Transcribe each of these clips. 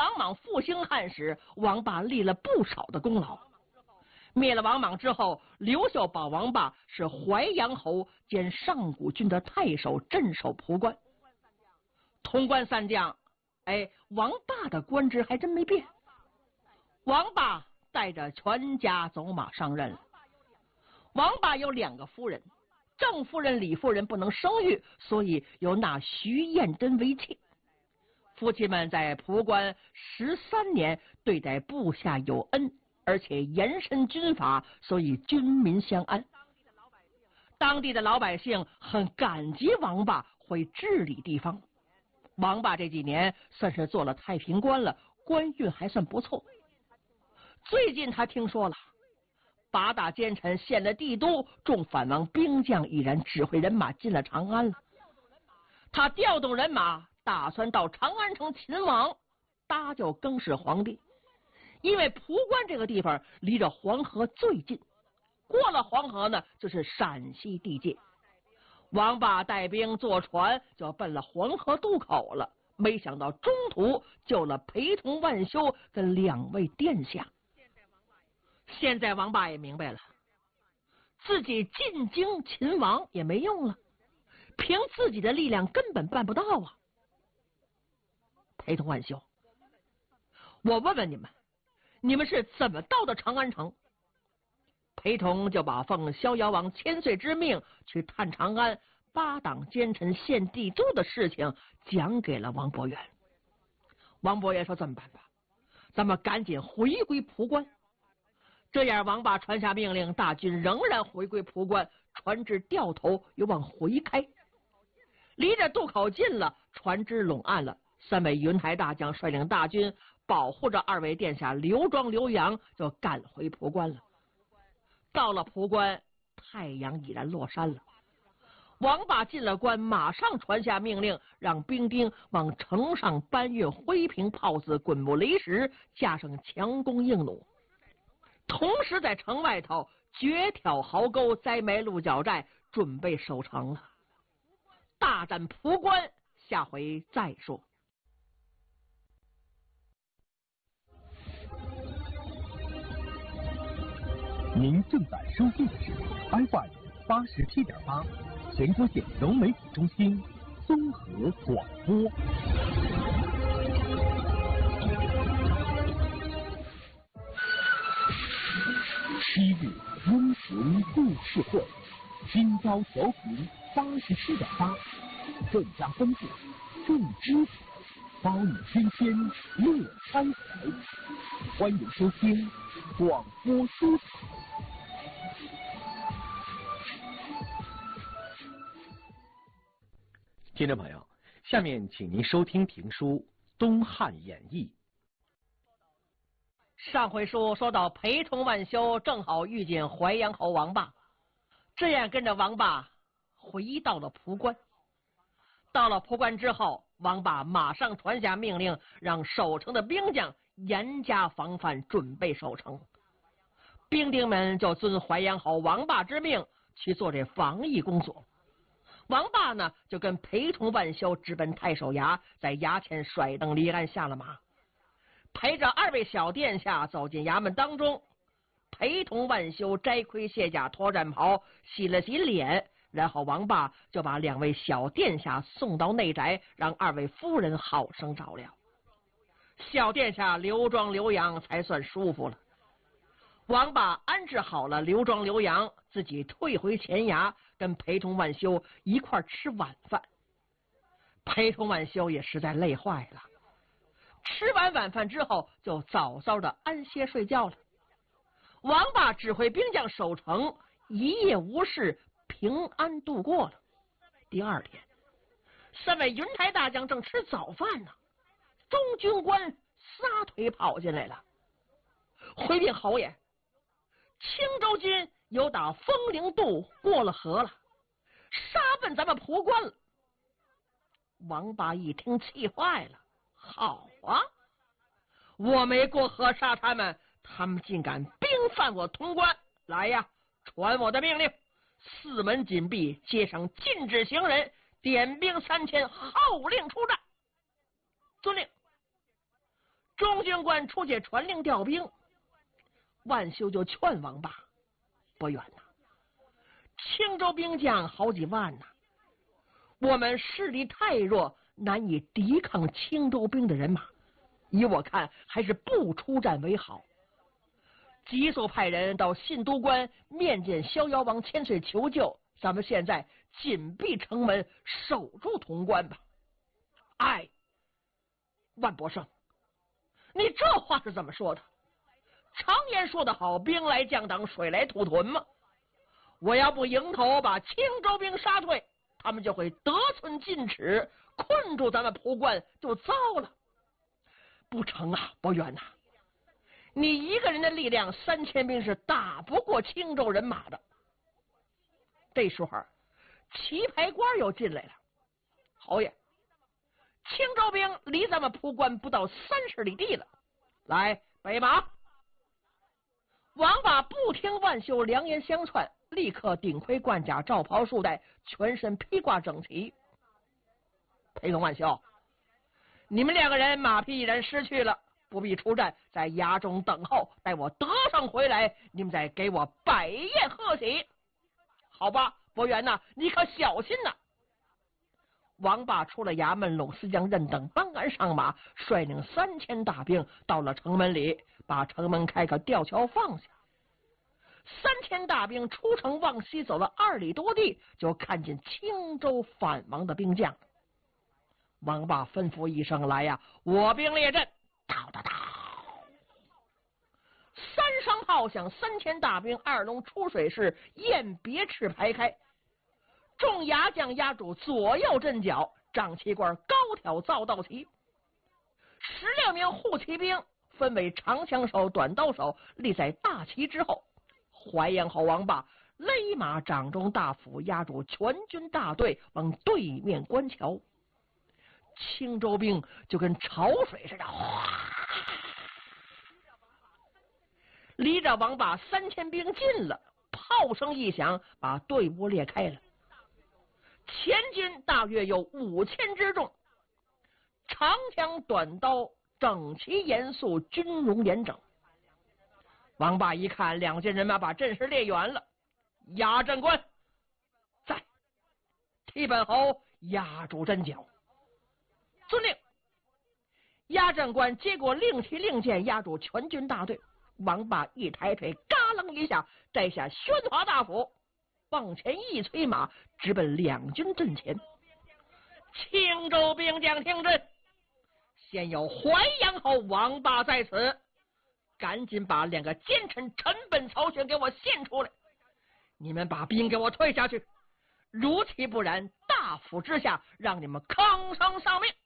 王莽复兴汉时，王霸立了不少的功劳。灭了王莽之后，刘秀保王霸是淮阳侯兼上古郡的太守，镇守濮关。潼关三将，王霸的官职还真没变。王霸带着全家走马上任了。王霸有2个夫人，郑夫人、李夫人不能生育，所以由纳徐彦珍为妾。夫妻们在濮关13年，对待部下有恩，而且严申军法，所以军民相安。当地的老百姓很感激王霸会治理地方。王霸这几年算是做了太平官了，官运还算不错。最近他听说了8大奸臣献了帝都，众反王兵将已然指挥人马进了长安了。他调动人马，打算到长安城擒王，搭救更始皇帝。因为濮关这个地方离着黄河最近，过了黄河呢，就是陕西地界。王霸带兵坐船就奔了黄河渡口了，没想到中途救了陪同万修跟2位殿下。现在王霸也明白了，自己进京擒王也没用了，凭自己的力量根本办不到啊。陪同万修，我问问你们，你们是怎么到的长安城？陪同就把奉逍遥王千岁之命去探长安8党奸臣献帝都的事情讲给了王伯元。王伯元说：“这么办吧，咱们赶紧回归濮关。”这样，王霸传下命令，大军仍然回归濮关，船只掉头又往回开。离着渡口近了，船只拢岸了，3位云台大将率领大军保护着2位殿下刘庄、刘阳，就赶回濮关了。到了濮关，太阳已然落山了。王霸进了关，马上传下命令，让兵丁往城上搬运灰瓶炮子、滚木雷石，加上强弓硬弩。同时在城外头绝挑壕沟、栽埋鹿角寨，准备守城了。大战濮关，下回再说。 您正在收听的是 FM 87.8全国县融媒体中心综合广播。7日温情故事会，今朝调频87.8，更加丰富，更精彩，包你新鲜乐开怀。欢迎收听广播书场。听众朋友，下面请您收听评书《东汉演义》。 上回书说到陪同万修正好遇见淮阳侯王霸，这样跟着王霸回到了濮关。到了濮关之后，王霸马上传下命令，让守城的兵将严加防范，准备守城。兵丁们就遵淮阳侯王霸之命去做这防疫工作。王霸呢，就跟陪同万修直奔太守衙，在衙前甩灯离鞍，下了马，陪着2位小殿下走进衙门当中。陪同万修摘盔卸甲，脱战袍，洗了洗脸，然后王霸就把2位小殿下送到内宅，让2位夫人好生照料。小殿下刘庄、刘阳才算舒服了。王霸安置好了刘庄、刘阳，自己退回前衙，跟陪同万修一块吃晚饭。陪同万修也实在累坏了，吃完晚饭之后就早早的安歇睡觉了。王霸指挥兵将守城，一夜无事，平安度过了。第2天，3位云台大将正吃早饭呢，中军官撒腿跑进来了。回禀侯爷，青州军有打风陵渡过了河了，杀奔咱们濮关了。王霸一听气坏了，好啊，我没过河杀他们，他们竟敢兵犯我潼关！来呀，传我的命令，4门紧闭，街上禁止行人，点兵3000，号令出战。遵令。 中军官出去传令调兵，万秀就劝王霸：不远呐，青州兵将好几万呐，我们势力太弱，难以抵抗青州兵的人马，依我看还是不出战为好。急速派人到信都关面见逍遥王千岁求救，咱们现在紧闭城门，守住潼关吧。哎，万伯胜，你这话是怎么说的？常言说得好，兵来将挡，水来土屯嘛。我要不迎头把青州兵杀退，他们就会得寸进尺，困住咱们濮关，就糟了。不成啊，伯远呐，你一个人的力量3000兵是打不过青州人马的。这时候棋牌官又进来了：侯爷，青州兵离咱们濮关不到30里地了，来备马。王霸不听万秀良言相劝，立刻顶盔贯甲，罩袍束带，全身披挂整齐。裴公万秀，你们2个人马匹已然失去了，不必出战，在衙中等候，待我得胜回来，你们再给我摆宴贺喜。好吧，伯元呐，你可小心呐。王霸出了衙门，拢司将任等帮鞍上马，率领3000大兵到了城门里，把城门开个吊桥放下。3000大兵出城往西走了2里多地，就看见青州反王的兵将。王霸吩咐一声：来呀，我兵列阵！到到到！3声炮响，3000大兵2龙出水式，雁别翅排开。众牙将压住左右阵脚，掌旗官高挑造道旗，16名护旗兵分为长枪手、短刀手，立在大旗之后。淮阳侯王霸勒马掌中大斧，压住全军大队往对面关桥。青州兵就跟潮水似的，哗！离着王霸3000兵近了，炮声一响，把队伍裂开了。前军大约有5000之众，长枪短刀，整齐严肃，军容严整。王霸一看2军人马把阵势列远了，压阵官在，替本侯压住阵脚。遵令。压阵官接过令旗令箭，压住全军大队。王霸一抬腿，嘎楞一下摘下宣华大斧，往前一催马，直奔2军阵前。青州兵将听阵，先有淮阳侯王霸在此，赶紧把2个奸臣陈本、曹玄给我献出来！你们把兵给我退下去，如其不然，大斧之下让你们吭声丧命！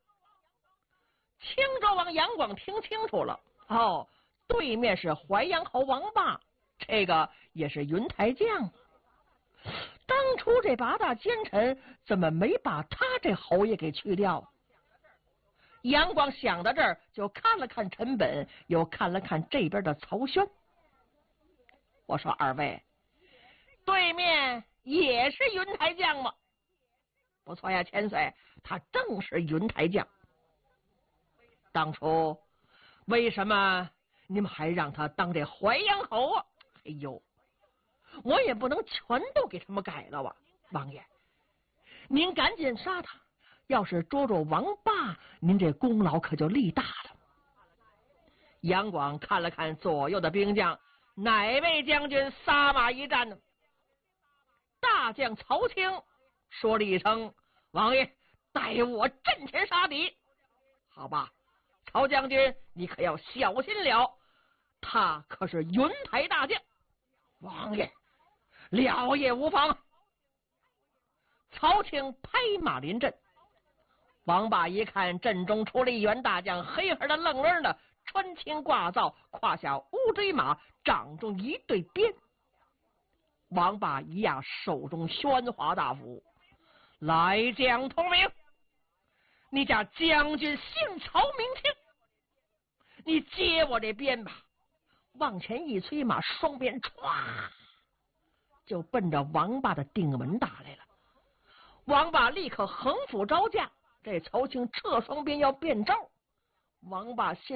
青州王杨广听清楚了，哦，对面是淮阳侯王霸，这个也是云台将。当初这8大奸臣怎么没把他这侯爷给去掉？杨广想到这儿，就看了看陈本，又看了看这边的曹宣。我说2位，对面也是云台将吗？不错呀，千岁，他正是云台将。当初为什么你们还让他当这淮阳侯啊？哎呦，我也不能全都给他们改了啊！王爷，您赶紧杀他，要是捉住王霸，您这功劳可就立大了。杨广看了看左右的兵将，哪位将军撒马一战呢？大将曹清说了一声：王爷，待我阵前杀敌。好吧，曹将军，你可要小心了，他可是云台大将。王爷，了也无妨。曹清拍马临阵。王霸一看阵中出了一员大将，黑黑的愣愣的，穿青挂皂，胯下乌骓马，掌中一对鞭。王霸一压手中宣华大斧：来将通明，你家将军姓曹名清，你接我这鞭吧。往前一催马，双鞭歘就奔着王霸的定门打来了。王霸立刻横斧招架，这曹清撤双鞭要变招。王霸心